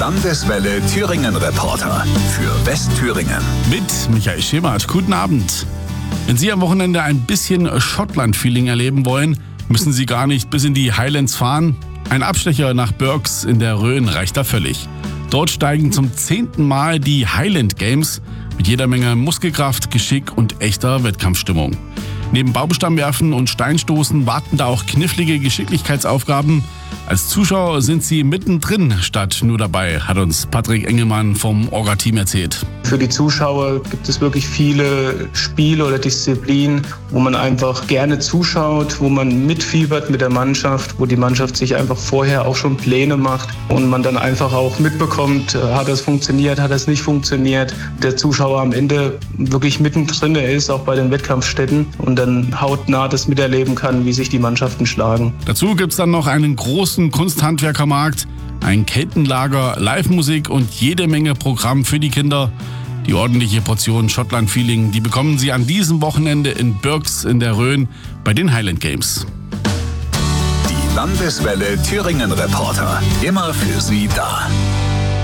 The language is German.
Landeswelle Thüringen Reporter für Westthüringen. Mit Michael Schemert. Guten Abend. Wenn Sie am Wochenende ein bisschen Schottland-Feeling erleben wollen, müssen Sie gar nicht bis in die Highlands fahren. Ein Abstecher nach Burghs in der Rhön reicht da völlig. Dort steigen zum 10. Mal die Highland Games mit jeder Menge Muskelkraft, Geschick und echter Wettkampfstimmung. Neben Baumstamm werfen und Steinstoßen warten da auch knifflige Geschicklichkeitsaufgaben. Als Zuschauer sind sie mittendrin statt nur dabei, hat uns Patrick Engelmann vom Orga-Team erzählt. Für die Zuschauer gibt es wirklich viele Spiele oder Disziplinen, wo man einfach gerne zuschaut, wo man mitfiebert mit der Mannschaft, wo die Mannschaft sich einfach vorher auch schon Pläne macht und man dann einfach auch mitbekommt, hat das funktioniert, hat das nicht funktioniert. Der Zuschauer am Ende wirklich mittendrin ist, auch bei den Wettkampfstätten, und dann hautnah das miterleben kann, wie sich die Mannschaften schlagen. Dazu gibt's dann noch einen großen Kunsthandwerkermarkt, ein Kettenlager, Live-Musik und jede Menge Programm für die Kinder. Die ordentliche Portion Schottland-Feeling, die bekommen Sie an diesem Wochenende in Burghs in der Rhön bei den Highland Games. Die Landeswelle Thüringen Reporter, immer für Sie da.